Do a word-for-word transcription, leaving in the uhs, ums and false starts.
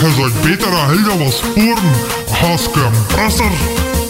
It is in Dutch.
Je zou beter een Hilda was sporen als compressor.